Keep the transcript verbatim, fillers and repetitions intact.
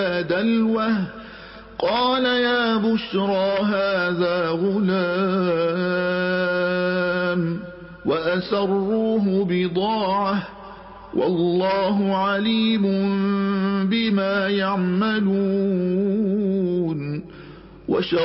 دلوه قال يا بشرى هذا غلام وأسروه بضاعة والله عليم بما يعملون.